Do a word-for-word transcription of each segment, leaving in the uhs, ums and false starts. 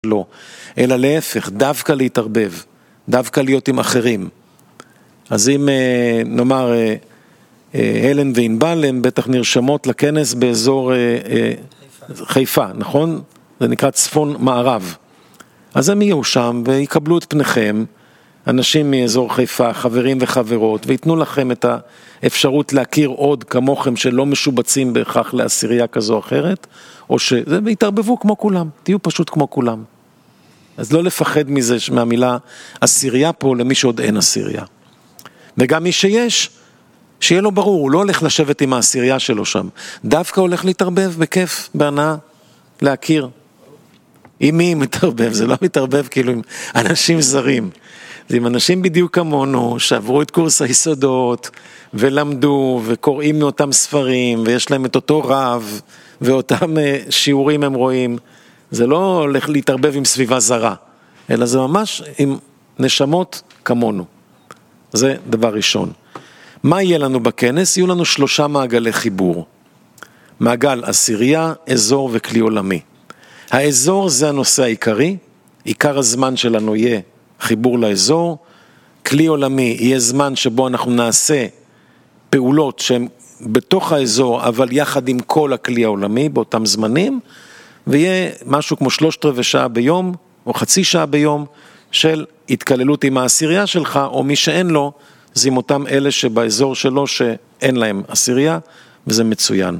לא, אלא להפך, דווקא להתערבב, דווקא להיות עם אחרים. אז אם נאמר, הלן וענבל הם בטח נרשמות לכנס באזור חיפה, חיפה, נכון? זה נקרא צפון מערב. אז הם יהיו שם ויקבלו את פניכם, אנשים מאזור חיפה, חברים וחברות, ויתנו לכם את האפשרות להכיר עוד כמוכם שלא משובצים בהכרח לעשירייה כזו או אחרת, או שזה, ויתערבבו כמו כולם, תהיו פשוט כמו כולם. אז לא לפחד מזה, מהמילה עשירייה פה למי שעוד אין עשירייה. וגם מי שיש, שיהיה לו ברור, הוא לא הולך לשבת עם העשירייה שלו שם, דווקא הולך להתערבב בכיף, בהנאה, להכיר. עם מי מתערבב? זה לא מתערבב כאילו עם אנשים זרים. זה עם אנשים בדיוק כמונו, שעברו את קורס היסודות, ולמדו, וקוראים מאותם ספרים, ויש להם את אותו רב, ואותם שיעורים הם רואים. זה לא הולך להתערבב עם סביבה זרה, אלא זה ממש עם נשמות כמונו. זה דבר ראשון. מה יהיה לנו בכנס? יהיו לנו שלושה מעגלי חיבור. מעגל עשירייה, אזור וכלי עולמי. האזור זה הנושא העיקרי, עיקר הזמן שלנו יהיה חיבור לאזור, כלי עולמי יהיה זמן שבו אנחנו נעשה פעולות שהן בתוך האזור, אבל יחד עם כל הכלי העולמי באותם זמנים, ויהיה משהו כמו שלושת רבעי שעה ביום, או חצי שעה ביום, של התקללות עם העשירייה שלך, או מי שאין לו, זה עם אותם אלה שבאזור שלו שאין להם עשירייה, וזה מצוין.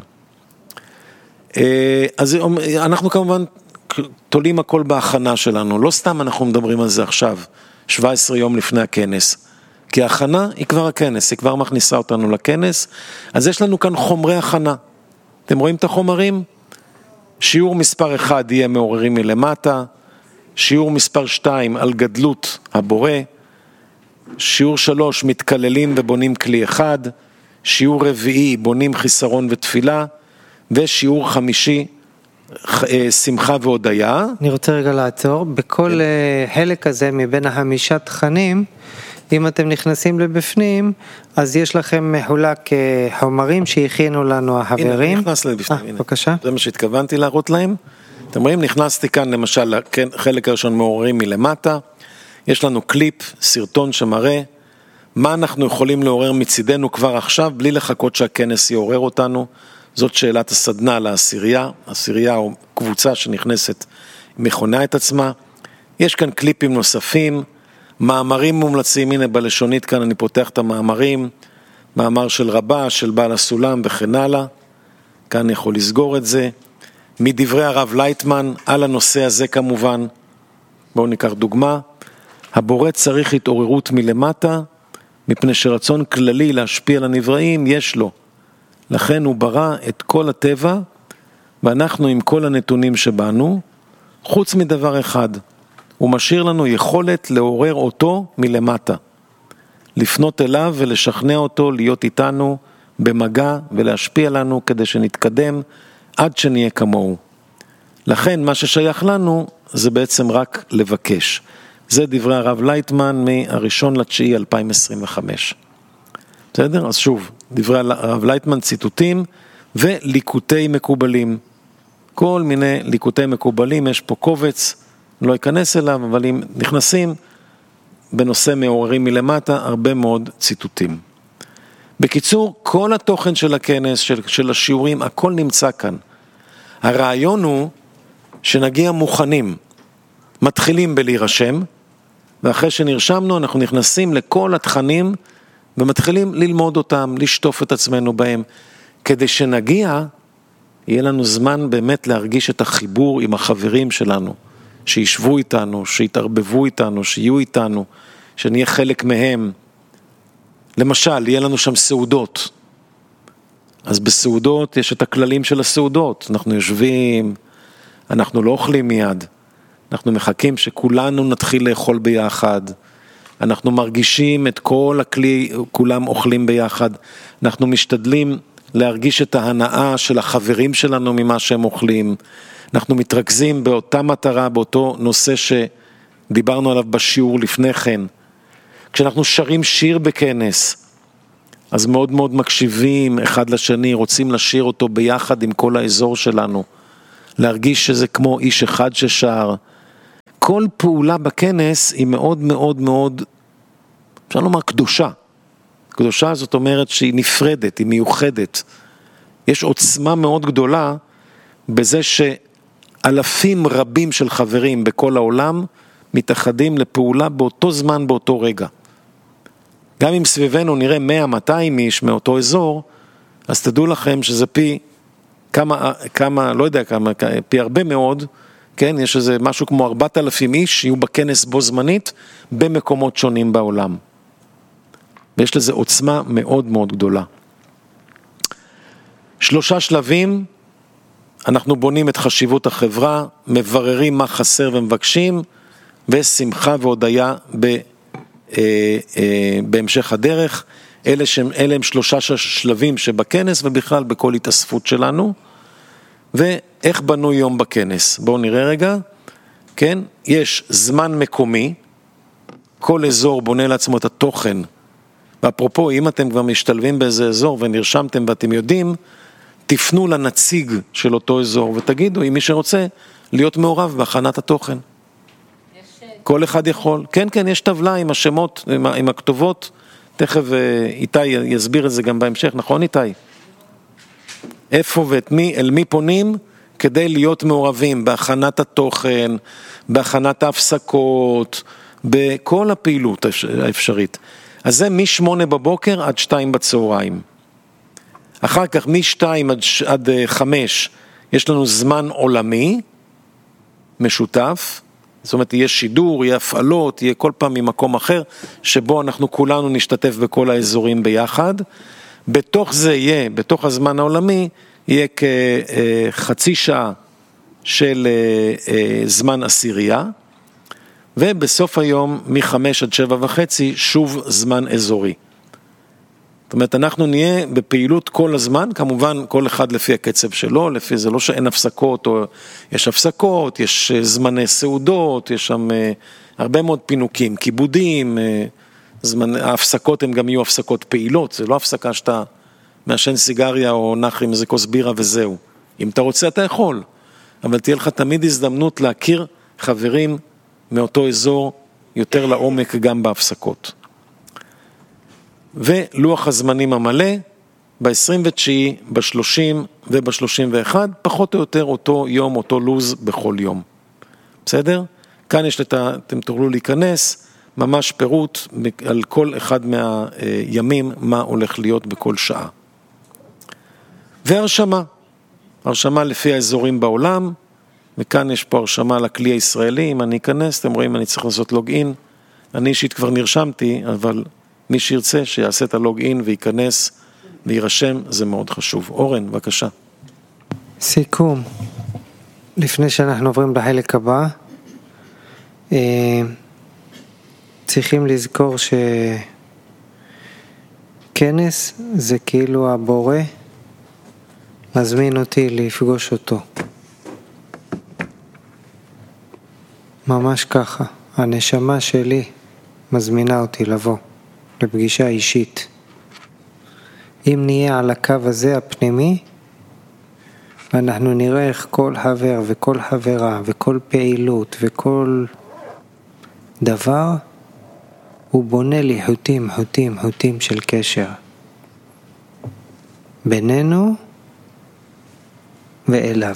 אז אנחנו כמובן תולים הכל בהכנה שלנו, לא סתם אנחנו מדברים על זה עכשיו, שבעה עשר יום לפני הכנס, כי ההכנה היא כבר הכנס, היא כבר מכניסה אותנו לכנס, אז יש לנו כאן חומרי הכנה. אתם רואים את החומרים? שיעור מספר אחד יהיה מעוררים מלמטה, שיעור מספר שתיים על גדלות הבורא, שיעור שלוש מתקללים ובונים כלי אחד, שיעור רביעי בונים חיסרון ותפילה, ושיעור חמישי שמחה והודיה. אני רוצה רגע לעצור, בכל חלק הזה מבין החמישה תכנים, אם אתם נכנסים לבפנים, אז יש לכם מחולק חומרים שהכינו לנו החברים. הנה, נכנס לבפנים, הנה. בבקשה. זה מה שהתכוונתי להראות להם. אתם רואים, נכנסתי כאן למשל, חלק הראשון מעוררים מלמטה, יש לנו קליפ, סרטון שמראה, מה אנחנו יכולים לעורר מצידנו כבר עכשיו, בלי לחכות שהכנס יעורר אותנו. זאת שאלת הסדנה לעשירייה, עשירייה או קבוצה שנכנסת מכונה את עצמה. יש כאן קליפים נוספים, מאמרים מומלצים, הנה בלשונית כאן אני פותח את המאמרים, מאמר של רבה, של בעל הסולם וכן הלאה, כאן אני יכול לסגור את זה, מדברי הרב לייטמן, על הנושא הזה כמובן, בואו ניקח דוגמה, הבורא צריך התעוררות מלמטה, מפני שרצון כללי להשפיע על הנבראים יש לו, לכן הוא ברא את כל הטבע, ואנחנו עם כל הנתונים שבאנו, חוץ מדבר אחד, הוא משאיר לנו יכולת לעורר אותו מלמטה, לפנות אליו ולשכנע אותו להיות איתנו במגע ולהשפיע לנו כדי שנתקדם עד שנהיה כמוהו. לכן מה ששייך לנו זה בעצם רק לבקש. זה דברי הרב לייטמן מהראשון לתשיעי אלפיים עשרים וחמש. בסדר? אז שוב, דברי הרב לייטמן ציטוטים וליקוטי מקובלים. כל מיני ליקוטי מקובלים, יש פה קובץ, לא אכנס אליו, אבל אם נכנסים בנושא מעוררים מלמטה, הרבה מאוד ציטוטים. בקיצור, כל התוכן של הכנס, של, של השיעורים, הכל נמצא כאן. הרעיון הוא שנגיע מוכנים, מתחילים בלהירשם, ואחרי שנרשמנו אנחנו נכנסים לכל התכנים, ומתחילים ללמוד אותם, לשטוף את עצמנו בהם, כדי שנגיע, יהיה לנו זמן באמת להרגיש את החיבור עם החברים שלנו, שישבו איתנו, שיתערבבו איתנו, שיהיו איתנו, שנהיה חלק מהם. למשל, יהיה לנו שם סעודות. אז בסעודות יש את הכללים של הסעודות. אנחנו יושבים, אנחנו לא אוכלים מיד. אנחנו מחכים שכולנו נתחיל לאכול ביחד. אנחנו מרגישים את כל הכלי, כולם אוכלים ביחד. אנחנו משתדלים להרגיש את ההנאה של החברים שלנו ממה שהם אוכלים. אנחנו מתרכזים באותה מטרה, באותו נושא שדיברנו עליו בשיעור לפני כן. כשאנחנו שרים שיר בכנס, אז מאוד מאוד מקשיבים אחד לשני, רוצים לשיר אותו ביחד עם כל האזור שלנו. להרגיש שזה כמו איש אחד ששר, כל פעולה בכנס היא מאוד מאוד מאוד, אפשר לומר קדושה. קדושה זאת אומרת שהיא נפרדת, היא מיוחדת. יש עוצמה מאוד גדולה בזה שאלפים רבים של חברים בכל העולם מתאחדים לפעולה באותו זמן, באותו רגע. גם אם סביבנו נראה מאה מאתיים איש מאותו אזור, אז תדעו לכם שזה פי כמה, כמה, לא יודע כמה, פי הרבה מאוד, כן? יש איזה משהו כמו ארבעת אלפים איש שיהיו בכנס בו זמנית במקומות שונים בעולם. ויש לזה עוצמה מאוד מאוד גדולה. שלושה שלבים, אנחנו בונים את חשיבות החברה, מבררים מה חסר ומבקשים, ושמחה והודיה ב, אה, אה, בהמשך הדרך. אלה, שהם, אלה הם שלושה שלבים שבכנס ובכלל בכל התאספות שלנו. ואיך בנו יום בכנס? בואו נראה רגע. כן? יש זמן מקומי, כל אזור בונה לעצמו את התוכן. ואפרופו, אם אתם כבר משתלבים באיזה אזור ונרשמתם ואתם יודעים, תפנו לנציג של אותו אזור ותגידו, אם מי שרוצה, להיות מעורב בהכנת התוכן. יש... כל אחד יכול. כן, כן, יש טבלה עם השמות, עם, עם הכתובות. תכף איתי יסביר את זה גם בהמשך, נכון איתי? איפה ואת מי, אל מי פונים כדי להיות מעורבים בהכנת התוכן, בהכנת ההפסקות, בכל הפעילות האפשרית. אז זה משמונה בבוקר עד שתיים בצהריים. אחר כך משתיים עד, עד חמש יש לנו זמן עולמי משותף, זאת אומרת יהיה שידור, יהיה הפעלות, יהיה כל פעם ממקום אחר, שבו אנחנו כולנו נשתתף בכל האזורים ביחד. בתוך זה יהיה, בתוך הזמן העולמי, יהיה כחצי שעה של זמן עשירייה, ובסוף היום מחמש עד שבע וחצי שוב זמן אזורי. זאת אומרת, אנחנו נהיה בפעילות כל הזמן, כמובן כל אחד לפי הקצב שלו, לפי זה לא שאין הפסקות, או יש הפסקות, יש זמני סעודות, יש שם הרבה מאוד פינוקים, כיבודים, זמן, ההפסקות הן גם יהיו הפסקות פעילות, זה לא הפסקה שאתה מעשן סיגריה או נח עם איזה כוס בירה וזהו. אם אתה רוצה אתה יכול, אבל תהיה לך תמיד הזדמנות להכיר חברים מאותו אזור יותר לעומק גם בהפסקות. ולוח הזמנים המלא, ב-עשרים ותשע, ב-שלושים וב-שלושים ואחת, פחות או יותר אותו יום, אותו לוז בכל יום. בסדר? כאן יש לת... אתם תוכלו להיכנס, ממש פירוט על כל אחד מהימים, מה הולך להיות בכל שעה. והרשמה, הרשמה לפי האזורים בעולם, וכאן יש פה הרשמה לכלי הישראלי, אם אני אכנס, אתם רואים, אני צריך לעשות לוגין, אני אישית כבר נרשמתי, אבל מי שירצה שיעשה את הלוגין וייכנס ויירשם, זה מאוד חשוב. אורן, בבקשה. סיכום, לפני שאנחנו עוברים לחלק הבא, צריכים לזכור שכנס זה כאילו הבורא מזמין אותי לפגוש אותו. ממש ככה, הנשמה שלי מזמינה אותי לבוא לפגישה אישית. אם נהיה על הקו הזה הפנימי, ואנחנו נראה איך כל חבר וכל חברה וכל פעילות וכל דבר, הוא בונה לי חוטים, חוטים, חוטים של קשר. בינינו ואליו.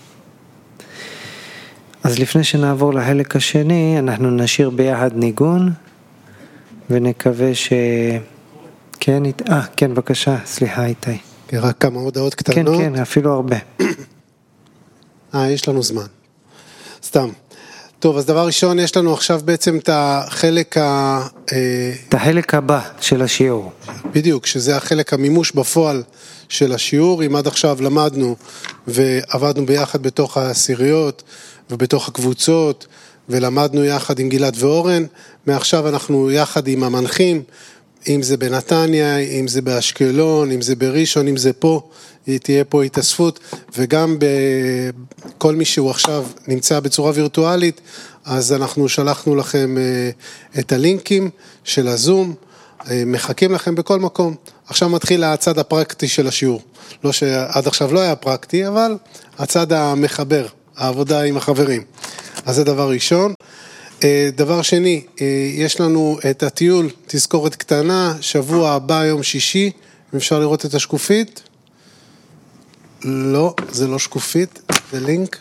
אז לפני שנעבור לחלק השני, אנחנו נשאיר ביחד ניגון, ונקווה ש... כן, אה, כן, בבקשה, סליחה איתי. רק כמה הודעות קטנות. כן, כן, אפילו הרבה. אה, יש לנו זמן. סתם. טוב, אז דבר ראשון, יש לנו עכשיו בעצם את החלק ה... את החלק הבא של השיעור. בדיוק, שזה החלק המימוש בפועל של השיעור. אם עד עכשיו למדנו ועבדנו ביחד בתוך העשיריות ובתוך הקבוצות, ולמדנו יחד עם גלעד ואורן, מעכשיו אנחנו יחד עם המנחים, אם זה בנתניה, אם זה באשקלון, אם זה בראשון, אם זה פה, תהיה פה התאספות, וגם בכל מי שהוא עכשיו נמצא בצורה וירטואלית, אז אנחנו שלחנו לכם את הלינקים של הזום, מחכים לכם בכל מקום. עכשיו מתחיל הצד הפרקטי של השיעור, לא שעד עכשיו לא היה פרקטי, אבל הצד המחבר, העבודה עם החברים. אז זה דבר ראשון. דבר שני, יש לנו את הטיול, תזכורת קטנה, שבוע הבא, יום שישי, אם אפשר לראות את השקופית. לא, זה לא שקופית, זה לינק.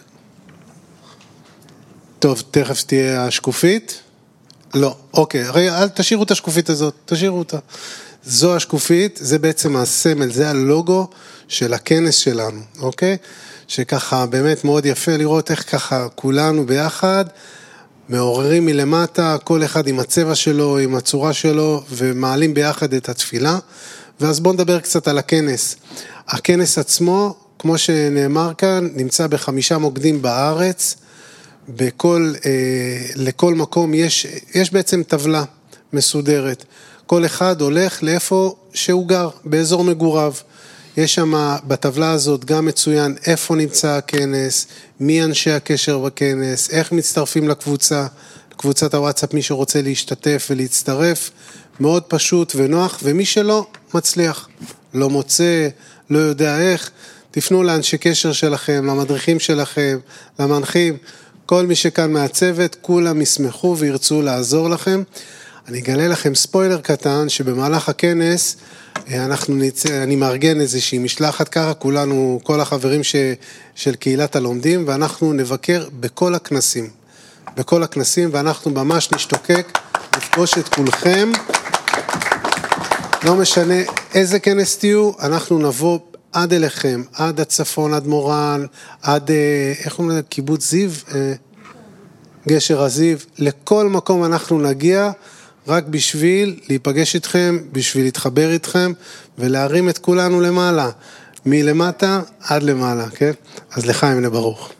טוב, תכף תהיה השקופית. לא, אוקיי, רגע, אל תשאירו את השקופית הזאת, תשאירו אותה. זו השקופית, זה בעצם הסמל, זה הלוגו של הכנס שלנו, אוקיי? שככה באמת מאוד יפה לראות איך ככה כולנו ביחד, מעוררים מלמטה, כל אחד עם הצבע שלו, עם הצורה שלו, ומעלים ביחד את התפילה. ואז בואו נדבר קצת על הכנס. הכנס עצמו, כמו שנאמר כאן, נמצא בחמישה מוקדים בארץ, בכל, אה, לכל מקום יש, יש בעצם טבלה מסודרת. כל אחד הולך לאיפה שהוא גר, באזור מגוריו. יש שם בטבלה הזאת גם מצוין איפה נמצא הכנס, מי אנשי הקשר בכנס, איך מצטרפים לקבוצה, לקבוצת הוואטסאפ, מי שרוצה להשתתף ולהצטרף, מאוד פשוט ונוח, ומי שלא מצליח, לא מוצא, לא יודע איך, תפנו לאנשי קשר שלכם, למדריכים שלכם, למנחים, כל מי שכאן מהצוות, כולם ישמחו וירצו לעזור לכם. אני אגלה לכם ספוילר קטן, שבמהלך הכנס, אנחנו נצא, אני מארגן איזושהי משלחת ככה, כולנו, כל החברים ש, של קהילת הלומדים, ואנחנו נבקר בכל הכנסים, בכל הכנסים, ואנחנו ממש נשתוקק לפגוש את כולכם. לא משנה איזה כנס תהיו, אנחנו נבוא עד אליכם, עד הצפון, עד מורן, עד, איך אומרים, קיבוץ זיו, גשר הזיו, לכל מקום אנחנו נגיע, רק בשביל להיפגש איתכם, בשביל להתחבר איתכם, ולהרים את כולנו למעלה, מלמטה עד למעלה, כן? אז לחיים לברוך.